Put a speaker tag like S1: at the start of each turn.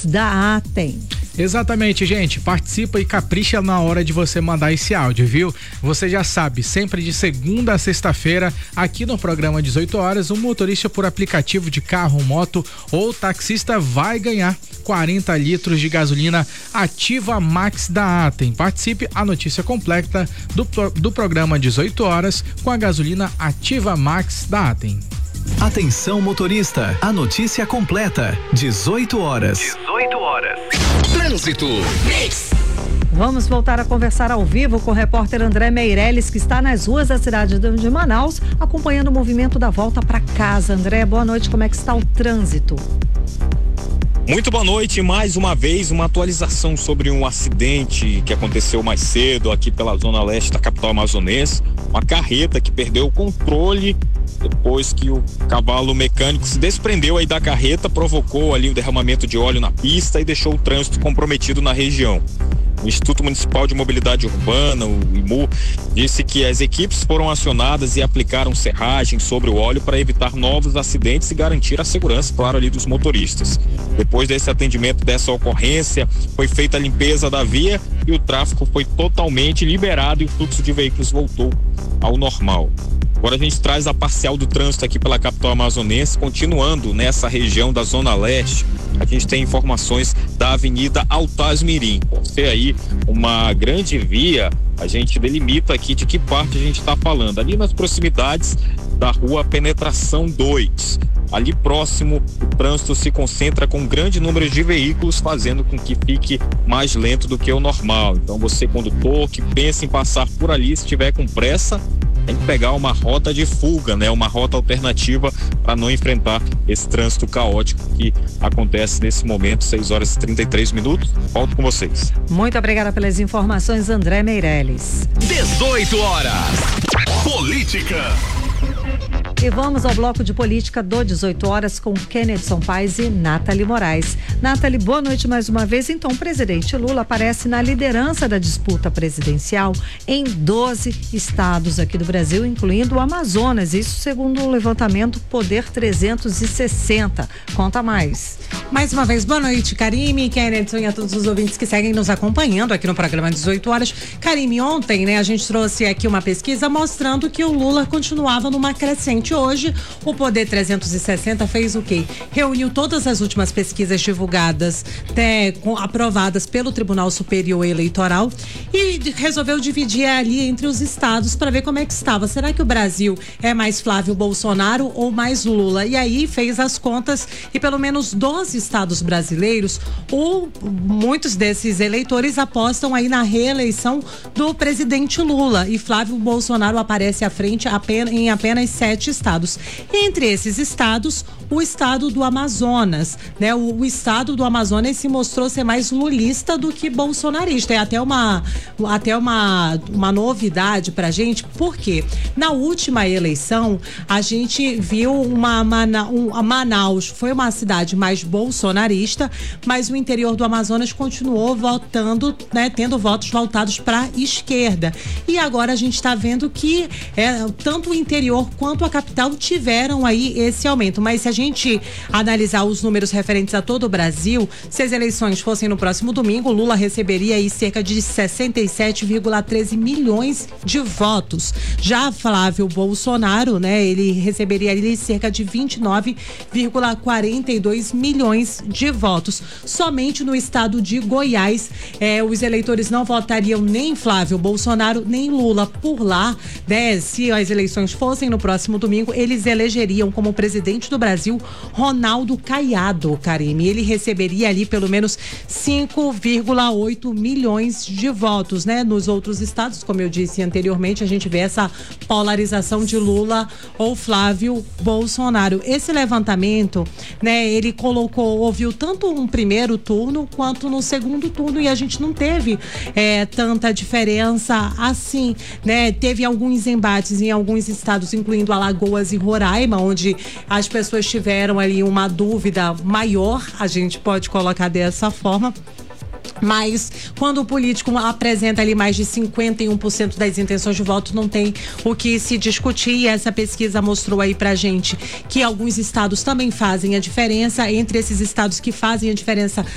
S1: da Atem.
S2: Exatamente, gente. Participa e capricha na hora de você mandar esse áudio, viu? Você já sabe, sempre de segunda a sexta-feira, aqui no programa 18 horas, um motorista por aplicativo de carro, moto ou taxista vai ganhar 40 litros de gasolina Ativa Max da Atem. Participe, a notícia completa do programa 18 horas com a gasolina Ativa Max da Atem.
S3: Atenção motorista, a notícia completa, 18 horas. 18 horas. Trânsito.
S1: Vamos voltar a conversar ao vivo com o repórter André Meirelles, que está nas ruas da cidade de Manaus, acompanhando o movimento da volta para casa. André, boa noite, como é que está o trânsito?
S4: Muito boa noite, mais uma vez uma atualização sobre um acidente que aconteceu mais cedo aqui pela zona leste da capital amazonense. Uma carreta que perdeu o controle depois que o cavalo mecânico se desprendeu aí da carreta, provocou ali um derramamento de óleo na pista e deixou o trânsito comprometido na região. O Instituto Municipal de Mobilidade Urbana, o IMU, disse que as equipes foram acionadas e aplicaram serragem sobre o óleo para evitar novos acidentes e garantir a segurança, claro, ali dos motoristas. Depois desse atendimento, dessa ocorrência, foi feita a limpeza da via e o tráfego foi totalmente liberado e o fluxo de veículos voltou ao normal. Agora a gente traz a parcial do trânsito aqui pela capital amazonense, continuando nessa região da Zona Leste. A gente tem informações da Avenida Altaz Mirim. Por ser aí uma grande via, a gente delimita aqui de que parte a gente está falando. Ali nas proximidades da rua Penetração 2. Ali próximo, o trânsito se concentra com um grande número de veículos, fazendo com que fique mais lento do que o normal. Então você, condutor, que pensa em passar por ali, se tiver com pressa, tem que pegar uma rota de fuga, né? Uma rota alternativa para não enfrentar esse trânsito caótico que acontece nesse momento, 6 horas e 33 minutos. Volto com vocês.
S1: Muito obrigada pelas informações, André Meirelles.
S3: 18 horas. Política.
S1: E vamos ao bloco de política do 18 horas com Kennedson Paes e Nathalie Moraes. Nathalie, boa noite mais uma vez. Então, o presidente Lula aparece na liderança da disputa presidencial em 12 estados aqui do Brasil, incluindo o Amazonas. Isso segundo o levantamento Poder 360. Conta mais.
S5: Mais uma vez, boa noite, Karime, Kennedson e a todos os ouvintes que seguem nos acompanhando aqui no programa 18 horas. Karime, ontem, né, a gente trouxe aqui uma pesquisa mostrando que o Lula continuava numa crescente. Hoje, o Poder 360 fez o quê? Reuniu todas as últimas pesquisas divulgadas, aprovadas pelo Tribunal Superior Eleitoral e resolveu dividir ali entre os estados para ver como é que estava. Será que o Brasil é mais Flávio Bolsonaro ou mais Lula? E aí fez as contas e pelo menos 12 estados brasileiros, muitos desses eleitores apostam aí na reeleição do presidente Lula e Flávio Bolsonaro aparece à frente em apenas 7 estados. Entre esses estados, o estado do Amazonas, né? O estado do Amazonas se mostrou ser mais lulista do que bolsonarista. É até uma novidade pra gente, porque na última eleição a gente viu Manaus foi uma cidade mais bolsonarista, mas o interior do Amazonas continuou votando, né? Tendo votos voltados para esquerda. E agora a gente está vendo que tanto o interior quanto a capital tiveram aí esse aumento. Mas se a gente analisar os números referentes a todo o Brasil, se as eleições fossem no próximo domingo, Lula receberia aí cerca de 67,13 milhões de votos. Já Flávio Bolsonaro, né, ele receberia ali cerca de 29,42 milhões de votos. Somente no estado de Goiás, os eleitores não votariam nem Flávio Bolsonaro, nem Lula. Por lá, né, se as eleições fossem no próximo domingo, eles elegeriam como presidente do Brasil Ronaldo Caiado, Karime. Ele receberia ali pelo menos 5,8 milhões de votos, né? Nos outros estados, como eu disse anteriormente, a gente vê essa polarização de Lula ou Flávio Bolsonaro. Esse levantamento, né, ele ouviu tanto um primeiro turno quanto no segundo turno e a gente não teve tanta diferença assim, né? Teve alguns embates em alguns estados, incluindo Alagoas e Roraima, onde as pessoas tiveram ali uma dúvida maior, a gente pode colocar dessa forma. Mas quando o político apresenta ali mais de 51% das intenções de voto, não tem o que se discutir. E essa pesquisa mostrou aí pra gente que alguns estados também fazem a diferença. Entre esses estados que fazem a diferença